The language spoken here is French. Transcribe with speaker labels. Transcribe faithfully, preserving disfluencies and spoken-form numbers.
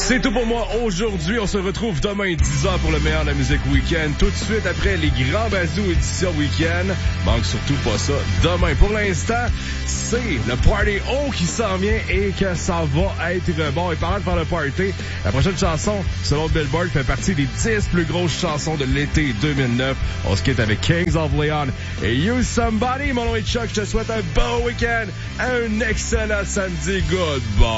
Speaker 1: C'est tout pour moi aujourd'hui. On se retrouve demain dix heures pour le meilleur de la musique week-end. Tout de suite après les grands bazous édition week-end. Manque surtout pas ça demain. Pour l'instant, c'est le Party O qui s'en vient et que ça va être bon. Et parlant de faire le party, la prochaine chanson, selon Billboard, fait partie des dix plus grosses chansons de l'été deux mille neuf. On se quitte avec Kings of Leon et You Somebody. Mon nom est Chuck. Je te souhaite un bon week-end, un excellent samedi. Goodbye.